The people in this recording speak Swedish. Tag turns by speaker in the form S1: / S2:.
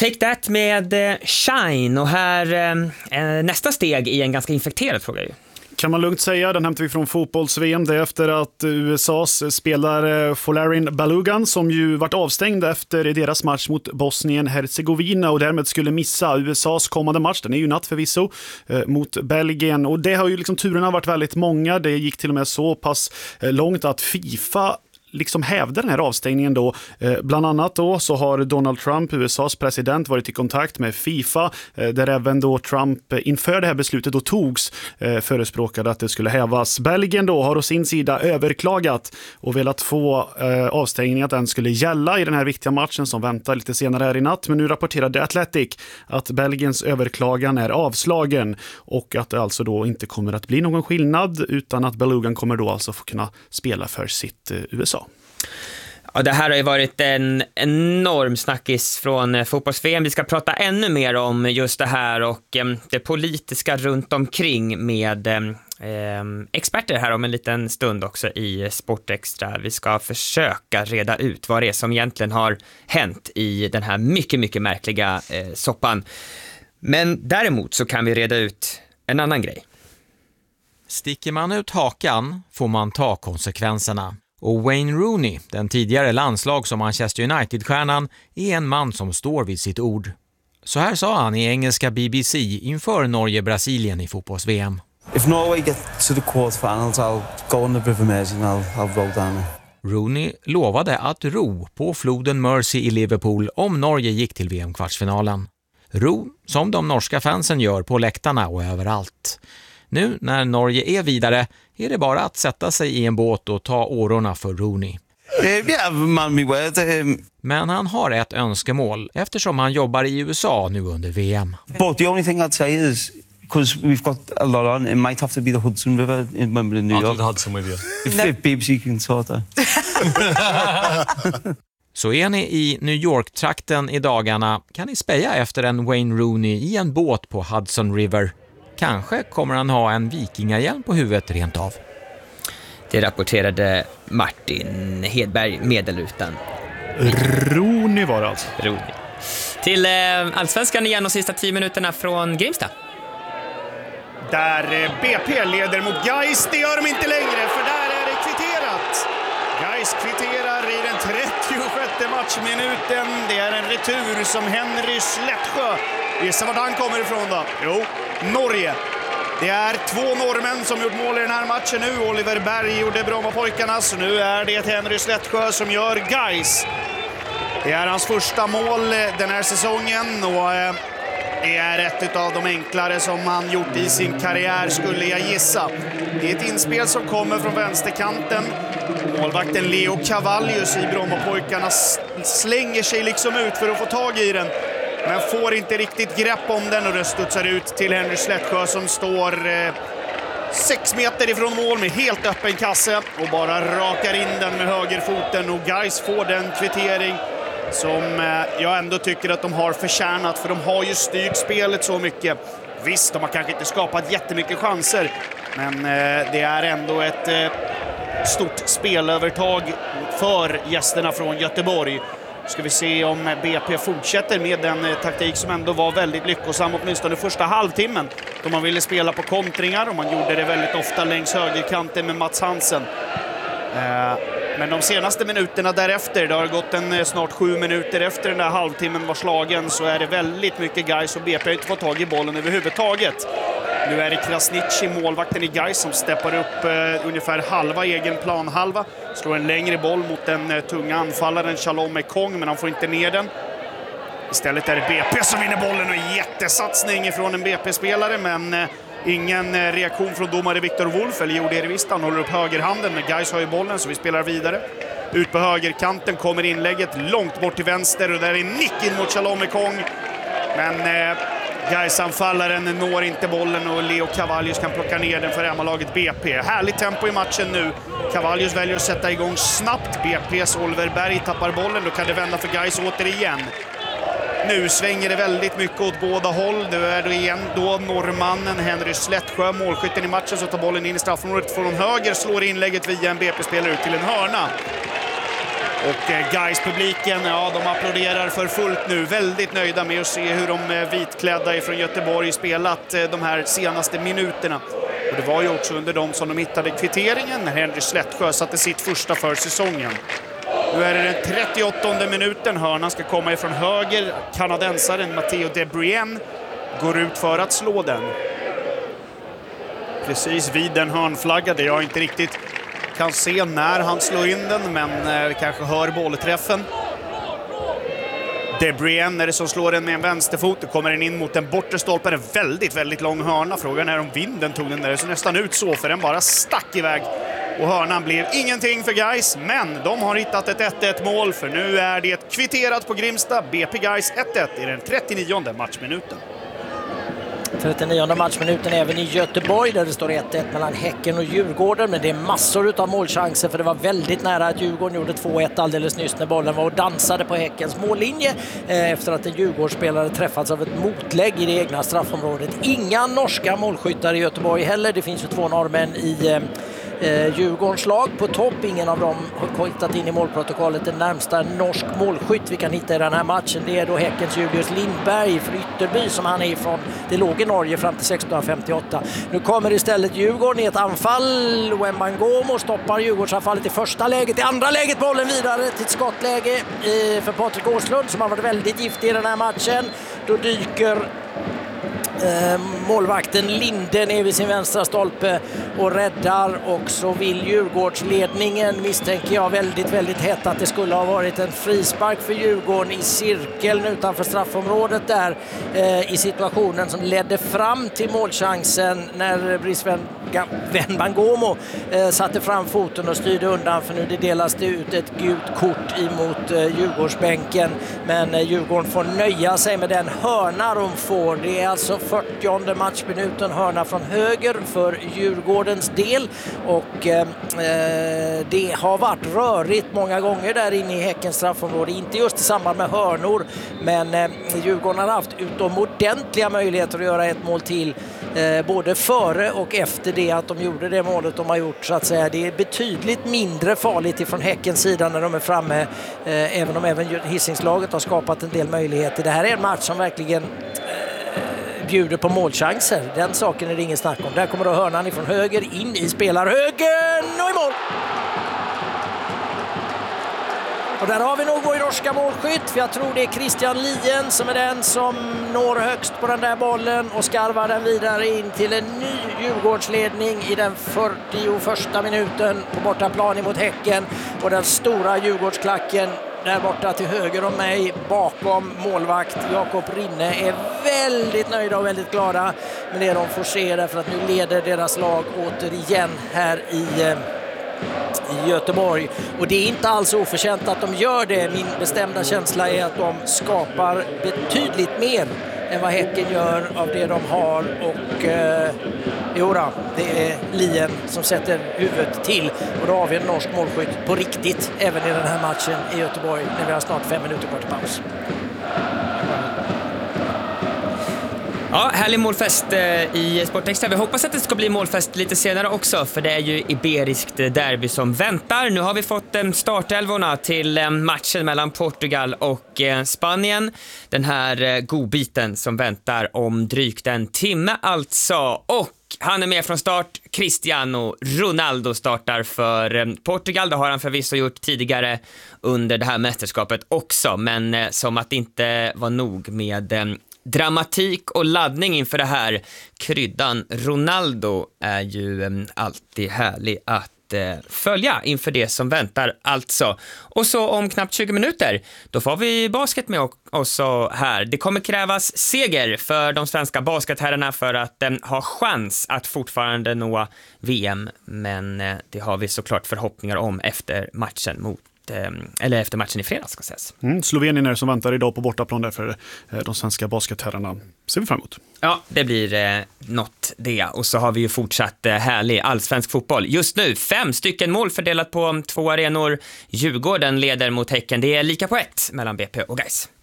S1: Take That med Shine, och här nästa steg i en ganska infekterad fråga ju.
S2: Kan man lugnt säga, den hämtar vi från fotbolls-VM. Det är efter att USAs spelare Folarin Balogun, som ju varit avstängd efter deras match mot Bosnien-Herzegovina och därmed skulle missa USAs kommande match. Den är ju natt förvisso mot Belgien, och det har ju liksom turerna varit väldigt många. Det gick till och med så pass långt att FIFA liksom hävde den här avstängningen då. Bland annat då så har Donald Trump, USAs president, varit i kontakt med FIFA, där även då Trump inför det här beslutet då togs förespråkade att det skulle hävas. Belgien då har å sin sida överklagat och velat få avstängningen att den skulle gälla i den här viktiga matchen som väntar lite senare här i natt. Men nu rapporterade Athletic att Belgiens överklagan är avslagen och att det alltså då inte kommer att bli någon skillnad, utan att Balogun kommer då alltså få kunna spela för sitt USA.
S1: Ja, det här har ju varit en enorm snackis från fotbolls-VM. Vi ska prata ännu mer om just det här och det politiska runt omkring med experter här om en liten stund också i Sportextra. Vi ska försöka reda ut vad det är som egentligen har hänt i den här mycket, mycket märkliga soppan. Men däremot så kan vi reda ut en annan grej.
S3: Sticker man ut hakan får man ta konsekvenserna. Och Wayne Rooney, den tidigare landslags- och Manchester United-stjärnan, är en man som står vid sitt ord. Så här sa han i engelska BBC inför Norge-Brasilien i fotbolls-VM.
S4: If Norway get to the quarterfinals, I'll go on the River Mersey and I'll row down it.
S3: Rooney lovade att ro på floden Mersey i Liverpool om Norge gick till VM-kvartsfinalen. Ro som de norska fansen gör på läktarna och överallt. Nu när Norge är vidare är det bara att sätta sig i en båt och ta årorna för Rooney. Men han har ett önskemål eftersom han jobbar i USA nu under VM.
S4: But the only thing I'd say is, because we've got a lot on, it might have to be the Hudson River in New York.
S5: Hudson with you.
S4: If BBC can sort that.
S3: Så är ni i New York-trakten i dagarna kan ni speja efter en Wayne Rooney i en båt på Hudson River. Kanske kommer han ha en vikingahjälm på huvudet rent av.
S1: Det rapporterade Martin Hedberg, medelrutan.
S2: Rooney var det alltså.
S1: Rooney. Till Allsvenskan igen och sista 10 minuterna från Grimsta.
S2: Där BP leder mot Gais, det gör de inte längre för där är det kvitterat. Gais kvitterar i den 36:e matchminuten. Det är en retur som Henry Slättsjö. Gissa vart han kommer ifrån då? Jo, Norge. Det är 2 norrmän som gjort mål i den här matchen nu. Oliver Berg gjorde Brommapojkarna, så nu är det Henry Slättsjö som gör Gais. Det är hans första mål den här säsongen och det är ett av de enklare som han gjort i sin karriär, skulle jag gissa. Det är ett inspel som kommer från vänsterkanten. Målvakten Leo Cavallius i Brommapojkarna slänger sig liksom ut för att få tag i den, men får inte riktigt grepp om den och det studsar ut till Henry Slättsjö som står 6 meter ifrån mål med helt öppen kasse och bara rakar in den med högerfoten, och Gais får den kvittering som jag ändå tycker att de har förtjänat, för de har ju styrt spelet så mycket. Visst, de har kanske inte skapat jättemycket chanser, men det är ändå ett stort spelövertag för gästerna från Göteborg. Ska vi se om BP fortsätter med den taktik som ändå var väldigt lyckosam åtminstone första halvtimmen, då man ville spela på kontringar och man gjorde det väldigt ofta längs högerkanten med Mats Hansen. Men de senaste minuterna därefter, det har gått snart 7 minuter efter den där halvtimmen var slagen, så är det väldigt mycket Gais och BP har inte fått tag i bollen överhuvudtaget. Nu är det Krasniqi, målvakten i Gais, som steppar upp ungefär halva egen planhalva. Slår en längre boll mot den tunga anfallaren Shalom Ekong, men han får inte ner den. Istället är det BP som vinner bollen och en jättesatsning från en BP-spelare, men ingen reaktion från domare Viktor Wolf, eller gjorde det visst, han håller upp högerhanden, men Gais har ju bollen så vi spelar vidare. Ut på högerkanten kommer inlägget långt bort till vänster och där är nick in mot Shalom Ekong, men Gais-anfallaren når inte bollen och Leo Cavallius kan plocka ner den för hemmalaget BP. Härligt tempo i matchen nu. Cavallius väljer att sätta igång snabbt. BP:s Oliver Berg tappar bollen, då kan det vända för Gais återigen. Nu svänger det väldigt mycket åt båda håll. Det är då igen norrmannen Henry Slättsjö, målskytten i matchen, som tar bollen in i straffområdet från höger, slår inlägget via en BP-spelare ut till en hörna. Och Gais-publiken, ja, de applåderar för fullt nu. Väldigt nöjda med att se hur de vitklädda ifrån Göteborg spelat de här senaste minuterna. Och det var ju också under dem som de hittade kvitteringen när Henry Slättsjö satte sitt första för säsongen. Nu är det den 38:e minuten. Hörnan ska komma ifrån höger. Kanadensaren Matteo De Bruyne går ut för att slå den. Precis vid den hörnflagga där jag inte riktigt kan se när han slår in den, men vi kanske hör bollträffen. De Bruyne är det som slår den med en vänsterfot. Då kommer den in mot den bortre stolpen. En väldigt, väldigt lång hörna. Frågan är om vinden tog den där. Det så nästan ut så, för den bara stack iväg. Och hörnan blev ingenting för Gais, men de har hittat ett 1-1 mål, för nu är det kvitterat på Grimsta. BP Gais 1-1 i den 39:e matchminuten.
S5: 39:e matchminuten även i Göteborg där det står 1-1 mellan Häcken och Djurgården, men det är massor av målchanser, för det var väldigt nära att Djurgården gjorde 2-1 alldeles nyss när bollen var och dansade på Häckens mållinje efter att en Djurgårdsspelare träffats av ett motlägg i det egna straffområdet. Inga norska målskyttar i Göteborg heller. Det finns ju 2 norrmän i Djurgårdens lag på topp. Ingen av dem har hittat in i målprotokollet. Den närmsta norsk målskytt vi kan hitta i den här matchen, det är då Häckens Julius Lindberg från Ytterby, som han är ifrån. Det låg i Norge fram till 1658. Nu kommer istället Djurgården i ett anfall. Wembangomo stoppar Djurgårdsanfallet i första läget. I andra läget bollen vidare till ett skottläge för Patrik Åslund, som har varit väldigt giftig i den här matchen. Då dyker målvakten Linde ner vid sin vänstra stolpe och räddar, och så vill Djurgårdsledningen, misstänker jag väldigt, väldigt hett, att det skulle ha varit en frispark för Djurgården i cirkeln utanför straffområdet där i situationen som ledde fram till målchansen när Brice Wembangomo satte fram foten och styrde undan, för nu delas det ut ett gult kort emot Djurgårdsbänken, men Djurgården får nöja sig med den hörna de får. Det är alltså 40:e matchminuten, hörna från höger för Djurgårdens del, och det har varit rörigt många gånger där inne i Häckens straffområde, inte just i samband med hörnor, men Djurgården har haft utomordentliga möjligheter att göra ett mål till både före och efter det att de gjorde det målet de har gjort, så att säga. Det är betydligt mindre farligt ifrån Häckens sida när de är framme, även om även Hisingslaget har skapat en del möjligheter. Det här är en match som verkligen bjuder på målchanser. Den saken är det ingen snack om. Där kommer då hörnan ifrån höger in i spelarhögen och i mål! Och där har vi nog vår norska målskytt, för jag tror det är Christian Lien som är den som når högst på den där bollen och skarvar den vidare in till en ny Djurgårdsledning i den 41:a minuten på bortaplan emot Häcken. Och den stora Djurgårdsklacken där borta till höger om mig, bakom målvakt Jakob Rinne, är väldigt nöjda och väldigt glada med det de får se, därför att nu leder deras lag återigen här i Göteborg. Och det är inte alls oförtjänt att de gör det. Min bestämda känsla är att de skapar betydligt mer än vad Häcken gör av det de har, och det är Lien som sätter huvudet till, och då har vi en norsk målskytt på riktigt även i den här matchen i Göteborg när vi har snart 5 minuter kvar till paus.
S1: Ja, härlig målfest i Sportextra. Vi hoppas att det ska bli målfest lite senare också, för det är ju iberiskt derby som väntar. Nu har vi fått startelvorna till matchen mellan Portugal och Spanien. Den här godbiten som väntar om drygt en timme alltså. Och han är med från start. Cristiano Ronaldo startar för Portugal. Det har han förvisso gjort tidigare under det här mästerskapet också, men som att det inte var nog med dramatik och laddning inför det här. Kryddan Ronaldo är ju alltid härlig att följa inför det som väntar alltså. Och så om knappt 20 minuter, då får vi basket med oss här. Det kommer krävas seger för de svenska basketherrarna för att ha chans att fortfarande nå VM, men det har vi såklart förhoppningar om efter matchen efter matchen i fredags ska sägas.
S2: Slovenien är det som väntar idag på bortaplan där för de svenska basketherrarna. Ser vi fram emot.
S1: Ja, det blir något det. Och så har vi ju fortsatt härlig allsvensk fotboll. Just nu 5 stycken mål fördelat på 2 arenor. Djurgården leder mot Häcken. Det är lika på 1 mellan BP och Gais.